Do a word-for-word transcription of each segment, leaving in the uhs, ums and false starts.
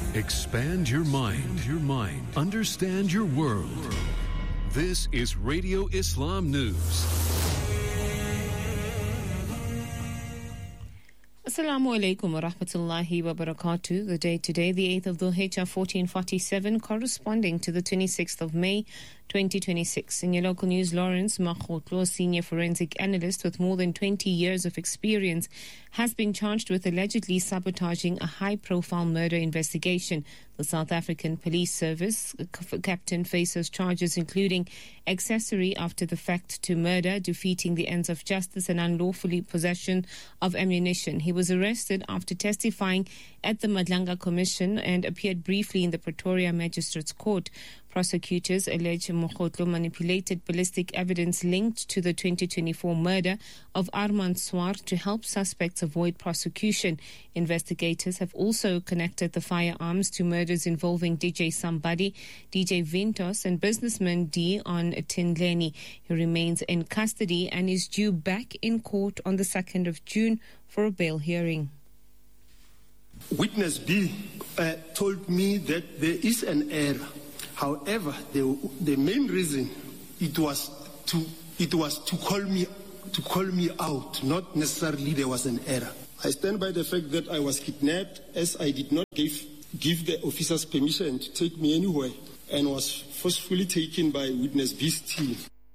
Expand your mind, your mind. Understand your world. This is Radio Islam News. Assalamu alaikum wa rahmatullahi wa barakatuh. The date today, the eighth of Dhul Hijjah fourteen forty-seven, corresponding to the twenty-sixth of May twenty twenty-six. In your local news, Lawrence Makhotlo, senior forensic analyst with more than twenty years of experience, has been charged with allegedly sabotaging a high-profile murder investigation. The South African Police Service captain faces charges including accessory after the fact to murder, defeating the ends of justice, and unlawfully possession of ammunition. He was arrested after testifying at the Madlanga Commission and appeared briefly in the Pretoria Magistrates Court. Prosecutors allege Mokhotlo manipulated ballistic evidence linked to the twenty twenty-four murder of Armand Swar to help suspects avoid prosecution. Investigators have also connected the firearms to murders involving D J Somebody, D J Vintos, and businessman D on Tinleni. He remains in custody and is due back in court on the second of June for a bail hearing. Witness B uh, told me that there is an error. However, the the main reason it was to it was to call me to call me out, not necessarily there was an error. I stand by the fact that I was kidnapped, as I did not give give the officers permission to take me anywhere, and was forcefully taken by witness B's team.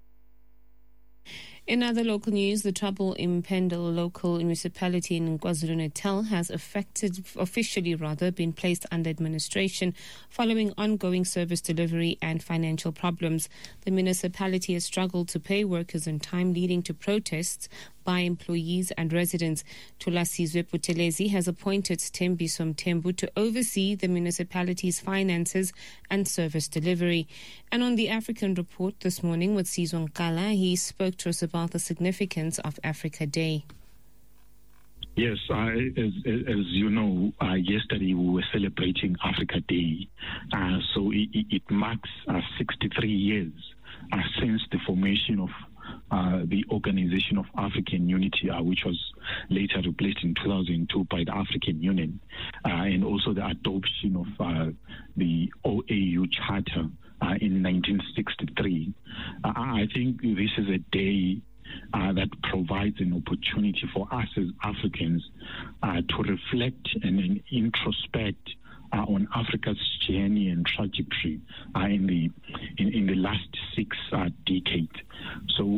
In other local news, the trouble in Pendle local municipality in KwaZulu-Natal has affected, officially rather, been placed under administration following ongoing service delivery and financial problems. The municipality has struggled to pay workers on time, leading to protests by employees and residents. Thulasizwe Buthelezi has appointed Thembiso Mthembu to oversee the municipality's finances and service delivery. And on the African Report this morning with Sizwe Nkala, he spoke to us about the significance of Africa Day. Yes, uh, as, as you know, uh, yesterday we were celebrating Africa Day. Uh, so it, it marks uh, sixty-three years uh, since the formation of Uh, the Organization of African Unity, uh, which was later replaced in two thousand two by the African Union, uh, and also the adoption of uh, the O A U Charter uh, in nineteen sixty-three. Uh, I think this is a day uh, that provides an opportunity for us as Africans uh, to reflect and, and introspect Uh, on Africa's journey and trajectory uh, in the in, in the last six uh, decades. So.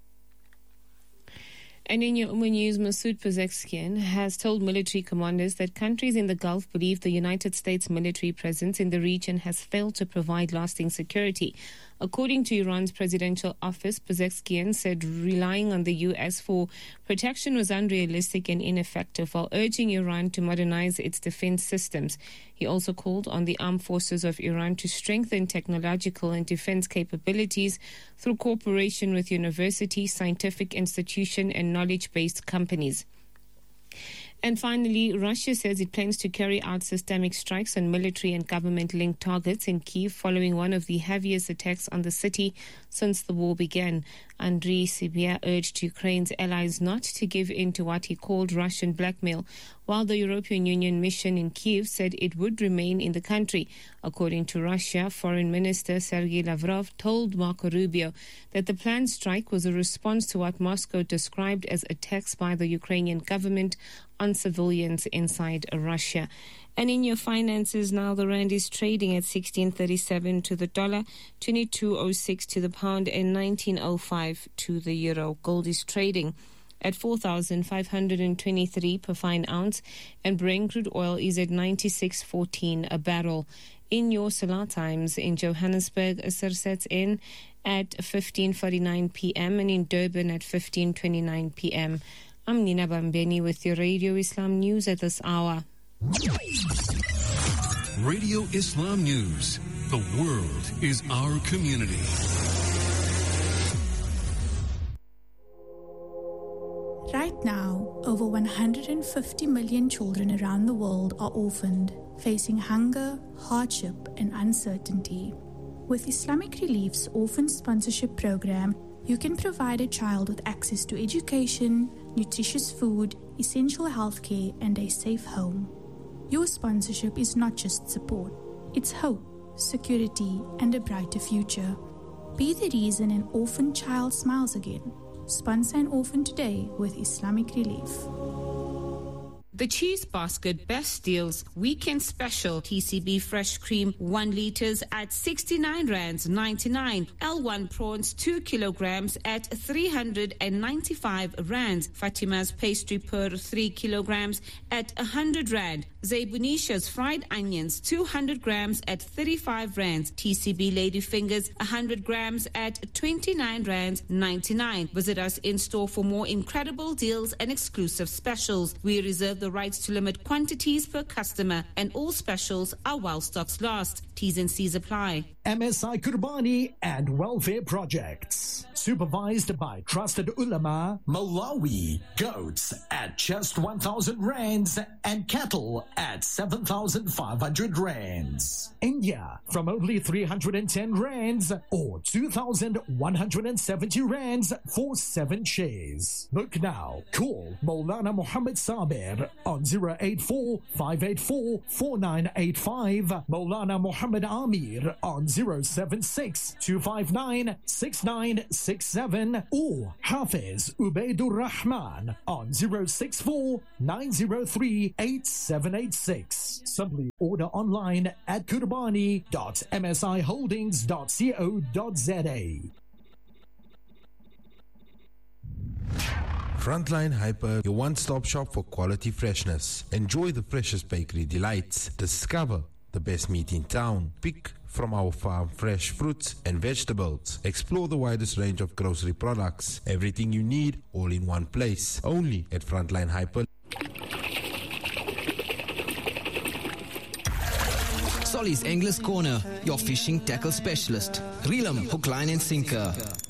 And in your Uma News, Masoud Pezeshkian has told military commanders that countries in the Gulf believe the United States military presence in the region has failed to provide lasting security. According to Iran's presidential office, Pezeshkian said relying on the U S for protection was unrealistic and ineffective, while urging Iran to modernize its defense systems. He also called on the armed forces of Iran to strengthen technological and defense capabilities through cooperation with universities, scientific institutions, and knowledge-based companies. And finally, Russia says it plans to carry out systemic strikes on military and government-linked targets in Kyiv following one of the heaviest attacks on the city since the war began. Andriy Sybiha urged Ukraine's allies not to give in to what he called Russian blackmail, while the European Union mission in Kyiv said it would remain in the country. According to Russia, Foreign Minister Sergei Lavrov told Marco Rubio that the planned strike was a response to what Moscow described as attacks by the Ukrainian government on civilians inside Russia. And in your finances now, the rand is trading at sixteen thirty-seven to the dollar, twenty-two oh six to the pound, and nineteen oh five to the euro. Gold is trading at four thousand five hundred twenty-three per fine ounce, and Brent crude oil is at ninety-six fourteen a barrel. In your Salah Times in Johannesburg, Asr sets in at fifteen forty-nine p.m. and in Durban at fifteen twenty-nine p.m. I'm Nina Bambeni with your Radio Islam News at this hour. Radio Islam News. The world is our community. Right now, over one hundred fifty million children around the world are orphaned, facing hunger, hardship, and uncertainty. With Islamic Relief's Orphan Sponsorship Program, you can provide a child with access to education, nutritious food, essential healthcare, and a safe home. Your sponsorship is not just support, it's hope, security, and a brighter future. Be the reason an orphan child smiles again. Sponsor an orphan today with Islamic Relief. The Cheese Basket Best Deals Weekend Special T C B Fresh Cream one litres at sixty-nine rands ninety-nine. L one Prawns two kilograms at three hundred ninety-five rands. Fatima's Pastry per three kilograms at one hundred rand. Zaybunisha's Fried Onions two hundred grams at thirty-five rands. T C B Lady Fingers one hundred grams at twenty-nine rands ninety-nine. Visit us in store for more incredible deals and exclusive specials. We reserve the rights to limit quantities per customer, and all specials are while stocks last. T's and C's apply. M S I Kurbani and Welfare Projects. Supervised by trusted ulama. Malawi, goats at just one thousand rands and cattle at seven thousand five hundred rands. India, from only three hundred ten rands or two thousand one hundred seventy rands for seven shares. Book now. Call Maulana Muhammad Sabir on zero eight four, five eight four, four nine eight five. Maulana Muhammad Amir on zero seven six, two five nine, six nine six seven or Hafiz Ubaidur Rahman on zero six four, nine zero three, eight seven eight six. Simply order online at kurbani dot m s i holdings dot co dot z a. Frontline Hyper, your one-stop shop for quality freshness. Enjoy the freshest bakery delights. Discover the best meat in town. Pick from our farm fresh fruits and vegetables. Explore the widest range of grocery products. Everything you need, all in one place. Only at Frontline Hyper. Solly's Anglers Corner, your fishing tackle specialist. Reel 'em, hook, line and sinker.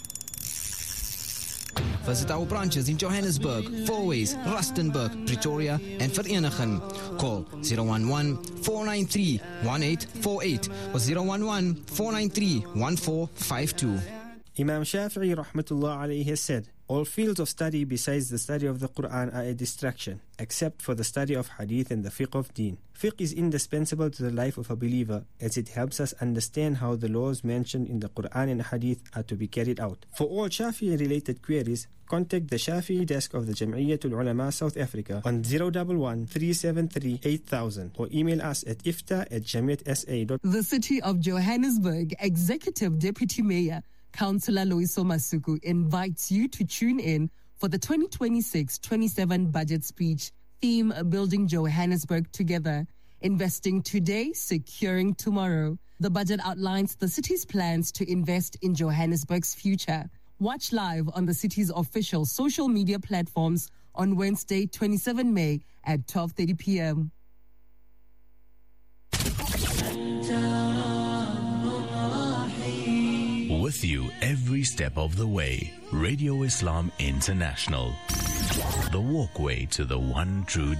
Visit our branches in Johannesburg, Fourways, Rustenburg, Pretoria, and Vereeniging. Call zero one one, four nine three, one eight four eight or zero one one, four nine three, one four five two. Imam Shafi'i rahmatullah alayhi has said, all fields of study besides the study of the Quran are a distraction, except for the study of hadith and the fiqh of deen. Fiqh is indispensable to the life of a believer as it helps us understand how the laws mentioned in the Quran and hadith are to be carried out. For all Shafi'i related queries, contact the Shafi'i desk of the Jam'iyyatul Ulama South Africa on zero one one, three seven three, eight thousand or email us at ifta at jamiyat s a dot com. The City of Johannesburg Executive Deputy Mayor Councillor Loiso Masuku invites you to tune in for the twenty twenty-six twenty-seven budget speech, theme Building Johannesburg Together, Investing Today, Securing Tomorrow. The budget outlines the city's plans to invest in Johannesburg's future. Watch live on the city's official social media platforms on Wednesday, the twenty-seventh of May at twelve thirty p.m. With you every step of the way, Radio Islam International. The walkway to the one true